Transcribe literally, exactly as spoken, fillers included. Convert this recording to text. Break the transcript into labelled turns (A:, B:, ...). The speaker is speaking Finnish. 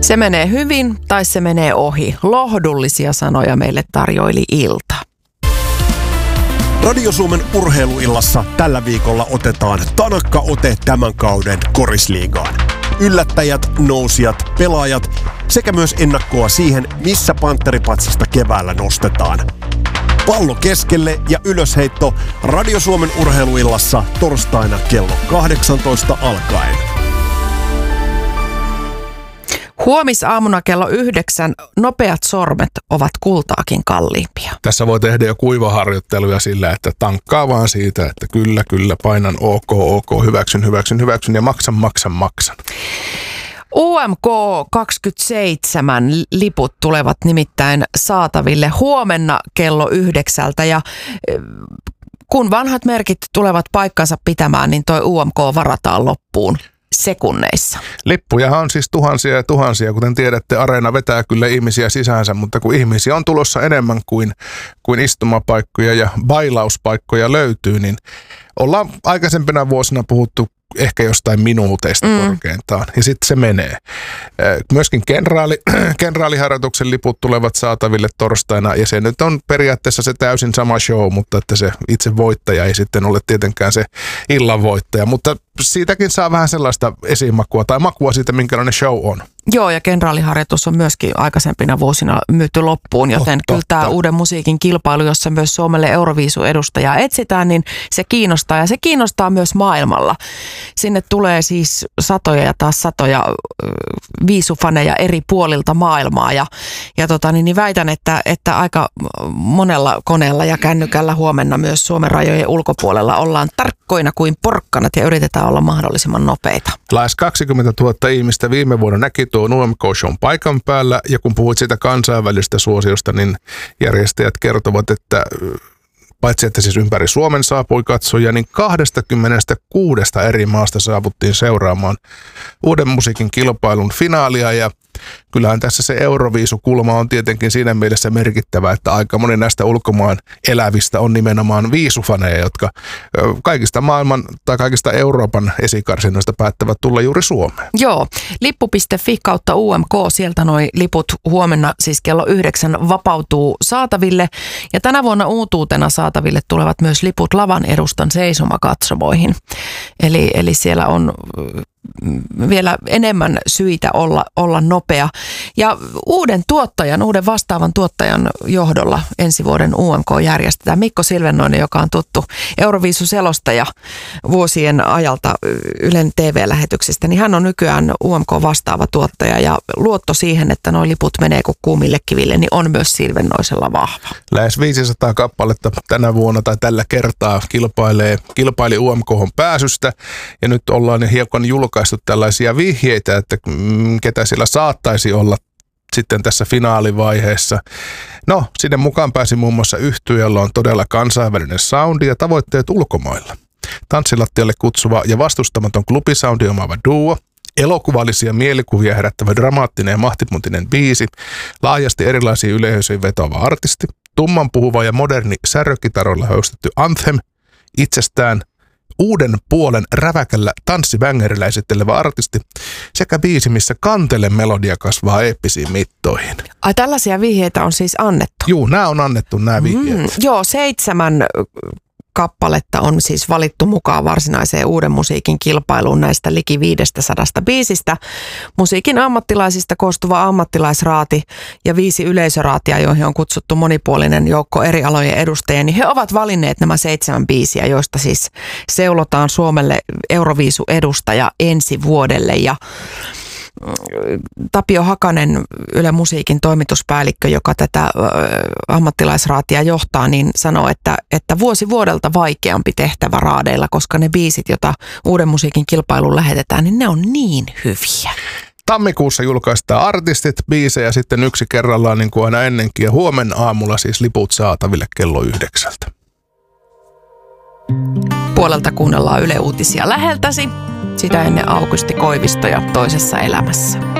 A: Se menee hyvin tai se menee ohi. Lohdullisia sanoja meille tarjoili ilta.
B: Radio Suomen urheiluillassa tällä viikolla otetaan tanakka ote tämän kauden korisliigaan. Yllättäjät, nousijat, pelaajat sekä myös ennakkoa siihen, missä pantteripatsasta keväällä nostetaan. Pallo keskelle ja ylösheitto Radio Suomen urheiluillassa torstaina kello kahdeksantoista alkaen.
A: Huomisaamuna kello yhdeksän nopeat sormet ovat kultaakin kalliimpia.
C: Tässä voi tehdä jo kuivaharjoitteluja sillä, että tankkaa vaan siitä, että kyllä, kyllä, painan ok, ok, hyväksyn, hyväksyn, hyväksyn ja maksan, maksan, maksan.
A: U M K kaksikymmentäseitsemän liput tulevat nimittäin saataville huomenna kello yhdeksältä ja kun vanhat merkit tulevat paikkansa pitämään, niin toi U M K varataan loppuun sekunneissa.
C: Lippujahan on siis tuhansia ja tuhansia, kuten tiedätte, areena vetää kyllä ihmisiä sisäänsä, mutta kun ihmisiä on tulossa enemmän kuin, kuin istumapaikkoja ja bailauspaikkoja löytyy, niin ollaan aikaisempina vuosina puhuttu ehkä jostain minuuteista mm. korkeintaan, ja sitten se menee. Myöskin kenraali, kenraaliharjoituksen liput tulevat saataville torstaina, ja se nyt on periaatteessa se täysin sama show, mutta että se itse voittaja ei sitten ole tietenkään se illan voittaja, mutta siitäkin saa vähän sellaista esimakua tai makua siitä, minkälainen show on.
A: Joo, ja kenraaliharjoitus on myöskin aikaisempina vuosina myyty loppuun, joten oh, kyllä tämä uuden musiikin kilpailu, jossa myös Suomelle Euroviisu-edustajaa etsitään, niin se kiinnostaa ja se kiinnostaa myös maailmalla. Sinne tulee siis satoja ja taas satoja viisufaneja eri puolilta maailmaa ja, ja tota, niin, niin väitän, että, että aika monella koneella ja kännykällä huomenna myös Suomen rajojen ulkopuolella ollaan tarkkoina kuin porkkanat ja yritetään olla mahdollisimman nopeita.
C: Lähes kaksikymmentätuhatta ihmistä viime vuonna näki tuon U M K-shown paikan päällä, ja kun puhuit siitä kansainvälistä suosiosta, niin järjestäjät kertovat, että paitsi että siis ympäri Suomen saapui katsojia, niin kaksikymmentäkuusi eri maasta saavuttiin seuraamaan uuden musiikin kilpailun finaalia, ja kyllähän tässä se Euroviisukulma on tietenkin siinä mielessä merkittävä, että aika moni näistä ulkomaan elävistä on nimenomaan viisufaneja, jotka kaikista maailman tai kaikista Euroopan esikarsinoista päättävät tulla juuri Suomeen.
A: Joo, lippu piste fi kautta U M K, sieltä noi liput huomenna siis kello yhdeksän vapautuu saataville. Ja tänä vuonna uutuutena saataville tulevat myös liput lavan edustan seisomakatsomoihin. Eli, eli siellä on vielä enemmän syitä olla, olla nopea. Ja uuden tuottajan, uuden vastaavan tuottajan johdolla ensi vuoden U M K järjestetään. Mikko Silvennoinen, joka on tuttu Euroviisu-selostaja vuosien ajalta Ylen T V-lähetyksistä, niin hän on nykyään U M K vastaava tuottaja ja luotto siihen, että nuo liput menee kuin kuumille kiville, niin on myös Silvennoisella vahva.
C: Lähes viisisataa kappaletta tänä vuonna tai tällä kertaa kilpailee, kilpaili U M K:hon pääsystä ja nyt ollaan hiukan julkaistu tällaisia vihjeitä, että ketä sillä saattaisi olla sitten tässä finaalivaiheessa. No, sinne mukaan pääsi muun muassa yhtye, jolla on todella kansainvälinen soundi ja tavoitteet ulkomailla. Tanssilattialle kutsuva ja vastustamaton klubisoundi omaava duo, elokuvallisia mielikuvia herättävä dramaattinen ja mahtipuntinen biisi, laajasti erilaisia yleisöihin vetoava artisti, tumman puhuva ja moderni särökitaroilla höystetty anthem, itsestään uuden puolen räväkällä tanssibängerillä esittelevä artisti sekä biisi, missä kantelen melodia kasvaa eeppisiin mittoihin.
A: Ai, tällaisia vihjeitä on siis annettu?
C: Juu, nämä on annettu nämä vihjeet. Mm,
A: joo, seitsemän kappaletta on siis valittu mukaan varsinaiseen uuden musiikin kilpailuun näistä liki viidestäsadasta biisistä. Musiikin ammattilaisista koostuva ammattilaisraati ja viisi yleisöraatia, joihin on kutsuttu monipuolinen joukko eri alojen edustajia, niin he ovat valinneet nämä seitsemän biisiä, joista siis seulotaan Suomelle Euroviisu-edustaja ensi vuodelle. Ja Tapio Hakanen, Yle Musiikin toimituspäällikkö, joka tätä ö, ammattilaisraatia johtaa, niin sanoo, että, että vuosi vuodelta vaikeampi tehtävä raadeilla, koska ne biisit, joita uuden musiikin kilpailuun lähetetään, niin ne on niin hyviä.
C: Tammikuussa julkaistaan artistit, biisejä sitten yksi kerrallaan niin kuin aina ennenkin, ja huomenna aamulla siis liput saataville kello yhdeksältä.
A: Puolelta kuunnellaan Yle Uutisia läheltäsi. Sitä ennen Aukusti Koivisto ja Toisessa elämässä.